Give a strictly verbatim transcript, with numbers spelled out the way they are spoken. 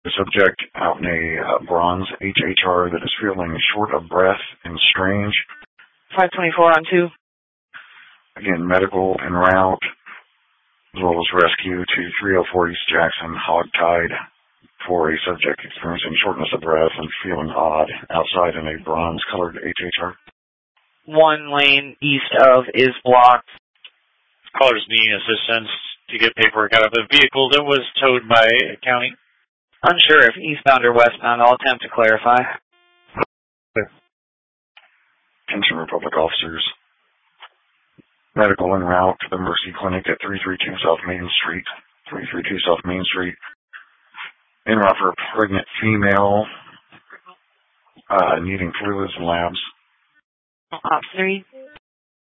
The subject out in a uh, bronze H H R that is feeling short of breath and strange. five twenty-four on two. Again, medical en route, as well as rescue to three oh four East Jackson, Hogtied, for a subject experiencing shortness of breath and feeling odd outside in a bronze-colored H H R. One lane east of is blocked. Callers needing assistance to get paperwork out of a vehicle that was towed by a county. Unsure if eastbound or westbound. I'll attempt to clarify. Attention Republic officers. Medical en route to the Mercy Clinic at three thirty-two South Main Street. three thirty-two South Main Street. En route for a pregnant female uh, needing fluids and labs. Op three,